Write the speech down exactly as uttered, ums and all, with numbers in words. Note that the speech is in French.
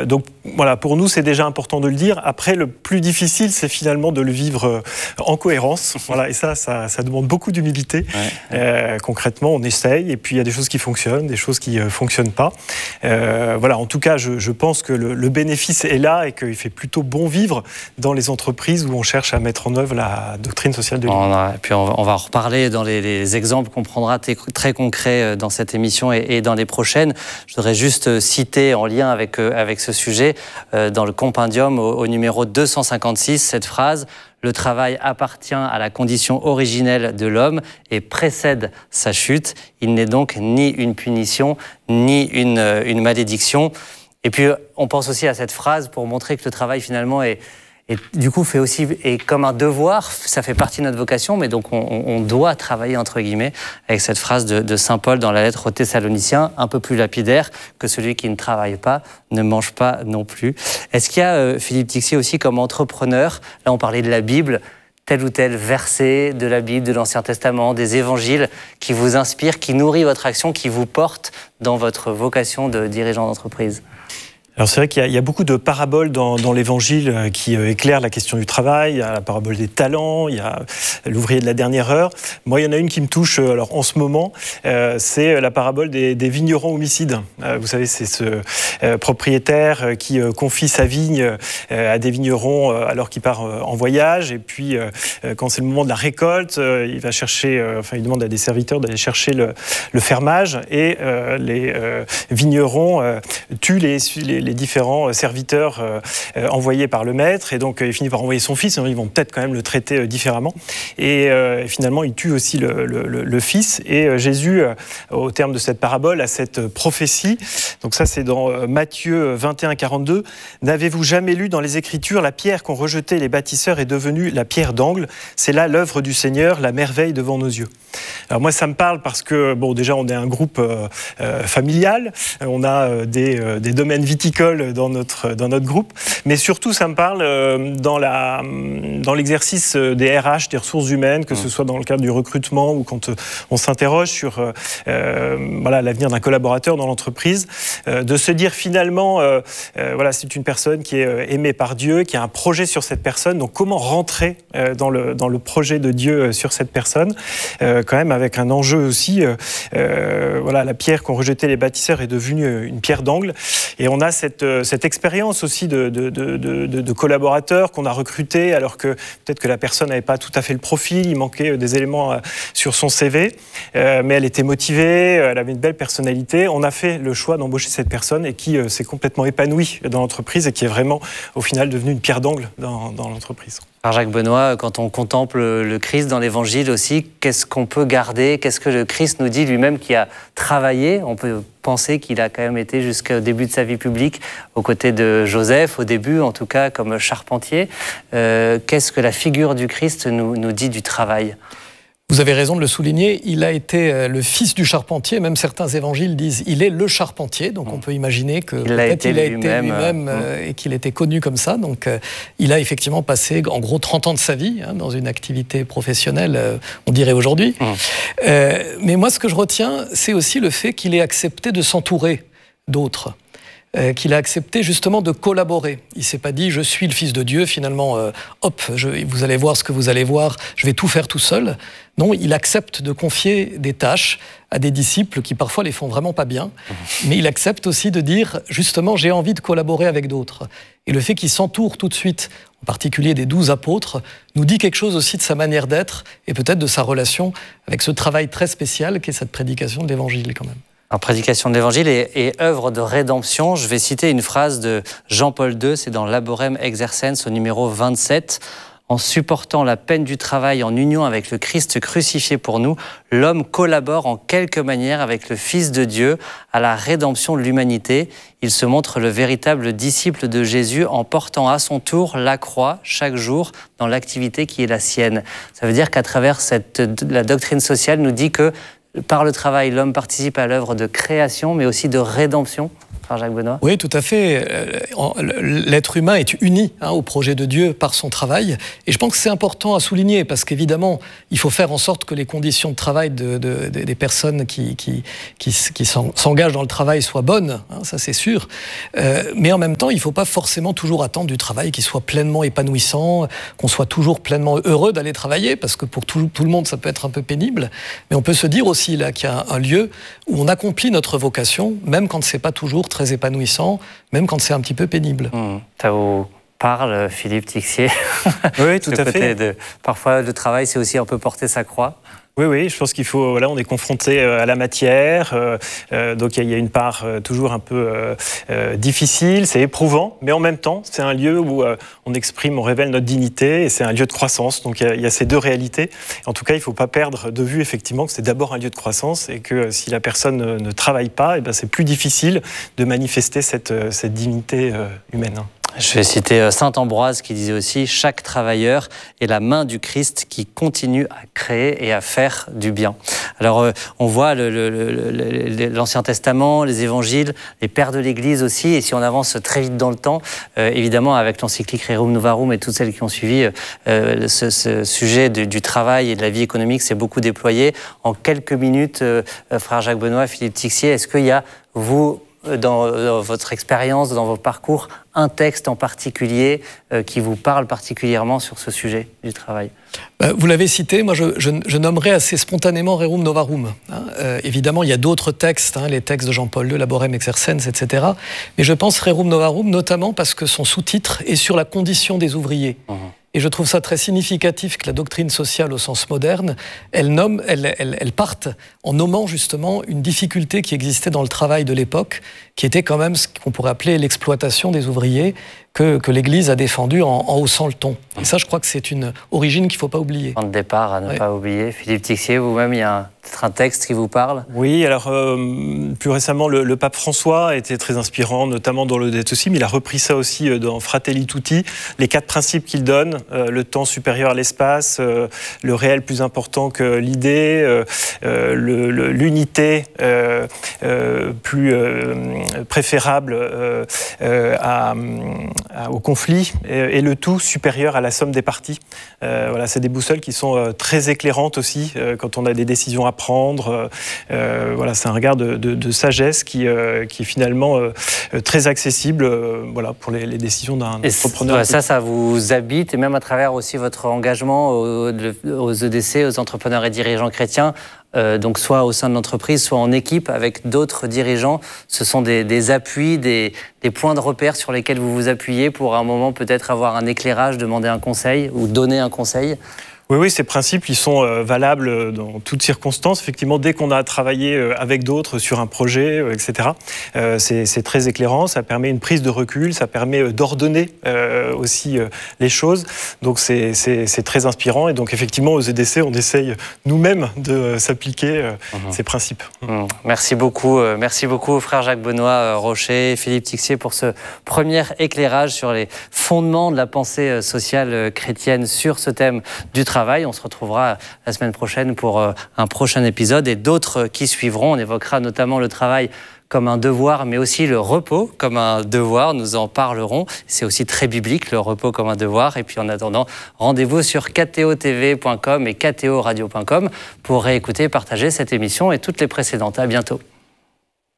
Euh, donc voilà, pour nous, c'est déjà important de le dire. Après, le plus difficile, c'est finalement de le vivre en cohérence. Voilà, et ça, ça, ça demande beaucoup d'humilité. Ouais. Euh, concrètement, on essaye, et puis il y a des choses qui fonctionnent, des choses qui ne euh, fonctionnent pas. Euh, voilà, en tout cas, je, je pense que le, le bénéfice est là et qu'il fait plutôt bon vivre dans les entreprises où on cherche à mettre en œuvre la doctrine sociale de l'Église. Et puis on va, on va en reparler dans les, les exemples qu'on prendra t- très concrets dans cette émission et, et dans les prochaines. Je voudrais juste citer en lien avec, avec ce sujet, euh, dans le compendium au, au numéro deux cent cinquante-six, cette phrase: le travail appartient à la condition originelle de l'homme et précède sa chute. Il n'est donc ni une punition, ni une, une malédiction. Et puis, on pense aussi à cette phrase pour montrer que le travail, finalement, est, est du coup, fait aussi est comme un devoir. Ça fait partie de notre vocation, mais donc on, on doit travailler, entre guillemets, avec cette phrase de, de saint Paul dans la lettre aux Thessaloniciens, un peu plus lapidaire, que celui qui ne travaille pas ne mange pas non plus. Est-ce qu'il y a, euh, Philippe Tixier, aussi comme entrepreneur, là on parlait de la Bible, tel ou tel verset de la Bible, de l'Ancien Testament, des évangiles qui vous inspirent, qui nourrit votre action, qui vous porte dans votre vocation de dirigeant d'entreprise? Alors c'est vrai qu'il y a, il y a beaucoup de paraboles dans, dans l'Évangile qui euh, éclairent la question du travail. Il y a la parabole des talents, il y a l'ouvrier de la dernière heure. Moi, il y en a une qui me touche euh, alors, en ce moment, euh, c'est la parabole des, des vignerons homicides. Euh, vous savez, c'est ce euh, propriétaire qui euh, confie sa vigne euh, à des vignerons euh, alors qu'il part euh, en voyage. Et puis, euh, quand c'est le moment de la récolte, euh, il va chercher, euh, enfin, il demande à des serviteurs d'aller chercher le, le fermage. Et euh, les euh, vignerons euh, tuent les, les les différents serviteurs euh, euh, envoyés par le maître, et donc euh, il finit par envoyer son fils, ils vont peut-être quand même le traiter euh, différemment, et euh, finalement il tue aussi le, le, le, le fils, et euh, Jésus, euh, au terme de cette parabole, a cette prophétie, donc ça c'est dans euh, Matthieu vingt et un, quarante-deux, « N'avez-vous jamais lu dans les Écritures, la pierre qu'ont rejetée les bâtisseurs est devenue la pierre d'angle, c'est là l'œuvre du Seigneur, la merveille devant nos yeux. » Alors moi ça me parle parce que, bon déjà on est un groupe euh, euh, familial, on a euh, des, euh, des domaines viticoles dans notre, dans notre groupe, mais surtout ça me parle euh, dans, la, dans l'exercice des R H, des ressources humaines, que ce soit dans le cadre du recrutement ou quand euh, on s'interroge sur euh, euh, voilà, l'avenir d'un collaborateur dans l'entreprise, euh, de se dire finalement, euh, euh, voilà, c'est une personne qui est euh, aimée par Dieu, qui a un projet sur cette personne, donc comment rentrer euh, dans, le, dans le projet de Dieu euh, sur cette personne, euh, quand même avec un enjeu aussi, euh, euh, voilà, la pierre qu'ont rejetée les bâtisseurs est devenue une pierre d'angle, et on a cette Cette, cette expérience aussi de, de, de, de, de collaborateurs qu'on a recrutés alors que peut-être que la personne n'avait pas tout à fait le profil, il manquait des éléments sur son C V, euh, mais elle était motivée, elle avait une belle personnalité. On a fait le choix d'embaucher cette personne et qui euh, s'est complètement épanouie dans l'entreprise et qui est vraiment au final devenue une pierre d'angle dans, dans l'entreprise. Alors Jacques Benoît, quand on contemple le Christ dans l'Évangile aussi, qu'est-ce qu'on peut garder? Qu'est-ce que le Christ nous dit lui-même qui a travaillé? On peut penser qu'il a quand même été jusqu'au début de sa vie publique aux côtés de Joseph, au début en tout cas comme charpentier. Euh, qu'est-ce que la figure du Christ nous, nous dit du travail? Vous avez raison de le souligner, il a été le fils du charpentier, même certains évangiles disent il est le charpentier, donc on peut imaginer que il peut-être a été il a été lui-même, lui-même euh, euh, et qu'il était connu comme ça, donc euh, il a effectivement passé en gros trente ans de sa vie hein, dans une activité professionnelle, euh, on dirait aujourd'hui. Mmh. Euh, mais moi ce que je retiens, c'est aussi le fait qu'il ait accepté de s'entourer d'autres. Euh, qu'il a accepté justement de collaborer. Il ne s'est pas dit « je suis le fils de Dieu, finalement, euh, hop, je, vous allez voir ce que vous allez voir, je vais tout faire tout seul ». Non, il accepte de confier des tâches à des disciples qui parfois les font vraiment pas bien, mais il accepte aussi de dire justement « j'ai envie de collaborer avec d'autres ». Et le fait qu'il s'entoure tout de suite, en particulier des douze apôtres, nous dit quelque chose aussi de sa manière d'être et peut-être de sa relation avec ce travail très spécial qu'est cette prédication de l'Évangile quand même. En prédication de l'Évangile et, et œuvre de rédemption, je vais citer une phrase de Jean-Paul deux, c'est dans Laborem Exercens au numéro vingt-sept. En supportant la peine du travail en union avec le Christ crucifié pour nous, l'homme collabore en quelque manière avec le Fils de Dieu à la rédemption de l'humanité. Il se montre le véritable disciple de Jésus en portant à son tour la croix chaque jour dans l'activité qui est la sienne. Ça veut dire qu'à travers cette, la doctrine sociale nous dit que par le travail, l'homme participe à l'œuvre de création, mais aussi de rédemption. frère Jacques Benoît? Oui, tout à fait. L'être humain est uni hein, au projet de Dieu par son travail. Et je pense que c'est important à souligner parce qu'évidemment, il faut faire en sorte que les conditions de travail de, de, de, des personnes qui, qui, qui, qui s'engagent dans le travail soient bonnes, hein, ça c'est sûr. Euh, mais en même temps, il ne faut pas forcément toujours attendre du travail qui soit pleinement épanouissant, qu'on soit toujours pleinement heureux d'aller travailler, parce que pour tout, tout le monde, ça peut être un peu pénible. Mais on peut se dire aussi là qu'il y a un lieu où on accomplit notre vocation, même quand ce n'est pas toujours très épanouissant, même quand c'est un petit peu pénible. Mmh. Ça vous parle, Philippe Tixier? Oui, tout à fait. De, parfois, le travail, c'est aussi un peu porter sa croix. Oui, oui, je pense qu'il faut. Voilà, on est confronté à la matière, euh, euh, donc il y, y a une part euh, toujours un peu euh, euh, difficile, c'est éprouvant, mais en même temps, c'est un lieu où euh, on exprime, on révèle notre dignité, et c'est un lieu de croissance. Donc il y, y a ces deux réalités. En tout cas, il ne faut pas perdre de vue effectivement que c'est d'abord un lieu de croissance et que si la personne ne, ne travaille pas, et ben c'est plus difficile de manifester cette, cette dignité euh, humaine. Je vais citer saint Ambroise qui disait aussi « Chaque travailleur est la main du Christ qui continue à créer et à faire du bien ». Alors, euh, on voit le, le, le, l'Ancien Testament, les évangiles, les pères de l'Église aussi, et si on avance très vite dans le temps, euh, évidemment, avec l'encyclique Rerum Novarum et toutes celles qui ont suivi, euh, ce, ce sujet du, du travail et de la vie économique s'est beaucoup déployé. En quelques minutes, euh, frère Jacques Benoît, Philippe Tixier, est-ce qu'il y a, vous, Dans, dans votre expérience, dans vos parcours, un texte en particulier euh, qui vous parle particulièrement sur ce sujet du travail? Vous l'avez cité, moi je, je, je nommerais assez spontanément Rerum Novarum. Hein. Euh, évidemment, il y a d'autres textes, hein, les textes de Jean-Paul deux, Laborem Exercens, et cetera. Mais je pense Rerum Novarum notamment parce que son sous-titre est sur la condition des ouvriers. Mmh. Et je trouve ça très significatif que la doctrine sociale au sens moderne, elle, nomme, elle, elle, elle parte en nommant justement une difficulté qui existait dans le travail de l'époque, qui était quand même ce qu'on pourrait appeler l'exploitation des ouvriers, que, que l'Église a défendu en, en haussant le ton. Et ça, je crois que c'est une origine qu'il ne faut pas oublier. Point de départ à ne ouais. pas oublier. Philippe Tixier, vous-même, il y a peut-être un texte qui vous parle? Oui, alors euh, plus récemment, le, le pape François a été très inspirant, notamment dans Laudato Si, mais il a repris ça aussi dans Fratelli Tutti, les quatre principes qu'il donne, euh, le temps supérieur à l'espace, euh, le réel plus important que l'idée, euh, euh, le, le, l'unité euh, euh, plus euh, préférable euh, euh, à, à, au conflit, et, et le tout supérieur à la somme des parties. Euh, voilà, c'est des boussoles qui sont euh, très éclairantes aussi euh, quand on a des décisions à prendre. Euh, voilà, c'est un regard de, de, de sagesse qui, euh, qui est finalement euh, très accessible euh, voilà, pour les, les décisions d'un entrepreneur. Ouais, ça, ça vous habite, et même à travers aussi votre engagement aux, aux E D C, aux entrepreneurs et dirigeants chrétiens, euh, donc soit au sein de l'entreprise, soit en équipe avec d'autres dirigeants. Ce sont des, des appuis, des, des points de repère sur lesquels vous vous appuyez pour à un moment peut-être avoir un éclairage, demander un conseil ou donner un conseil. Oui, oui, ces principes, ils sont euh, valables dans toutes circonstances. Effectivement, dès qu'on a travaillé euh, avec d'autres sur un projet, euh, et cetera, euh, c'est, c'est très éclairant. Ça permet une prise de recul, ça permet euh, d'ordonner euh, aussi euh, les choses. Donc, c'est, c'est, c'est très inspirant. Et donc, effectivement, aux E D C, on essaye nous-mêmes de euh, s'appliquer euh, mmh. ces principes. Mmh. Merci beaucoup. Euh, merci beaucoup, frère Jacques Benoît euh, Rocher, Philippe Tixier, pour ce premier éclairage sur les fondements de la pensée sociale euh, chrétienne sur ce thème du travail. Travail. On se retrouvera la semaine prochaine pour un prochain épisode et d'autres qui suivront. On évoquera notamment le travail comme un devoir, mais aussi le repos comme un devoir. Nous en parlerons. C'est aussi très biblique, le repos comme un devoir. Et puis en attendant, rendez-vous sur k t o t v point com et k t o radio point com pour réécouter et partager cette émission et toutes les précédentes. À bientôt.